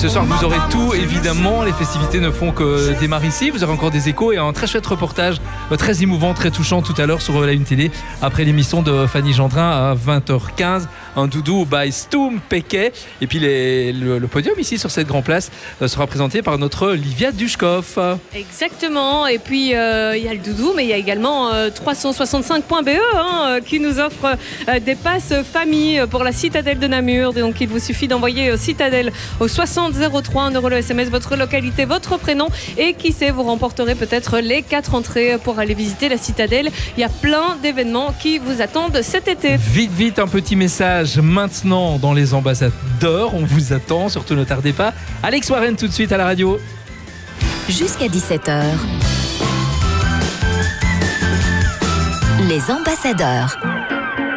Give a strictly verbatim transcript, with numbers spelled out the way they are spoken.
ce soir, vous aurez tout, évidemment. Les festivités ne font que démarrer ici. Vous aurez encore des échos et un très chouette reportage, très émouvant, très touchant tout à l'heure sur la Une Télé, après l'émission de Fanny Gendrin à vingt heures quinze. Un doudou by Stoum Pequet. Et puis les, le, le podium ici sur cette grande place sera présenté par notre Livia Dushkov. Exactement. Et puis il euh, y a le doudou, mais il y a également euh, trois cent soixante-cinq point B E hein, qui nous offre euh, des passes famille pour la Citadelle de Namur. Donc il vous suffit d'envoyer euh, Citadelle au soixante zéro trois, un euro le S M S, votre localité, votre prénom, et qui sait, vous remporterez peut-être les quatre entrées pour aller visiter la Citadelle. Il y a plein d'événements qui vous attendent cet été. Vite, vite, un petit message maintenant dans les ambassadeurs. On vous attend, surtout ne tardez pas. Alex Warren tout de suite à la radio. Jusqu'à dix-sept heures. Les ambassadeurs.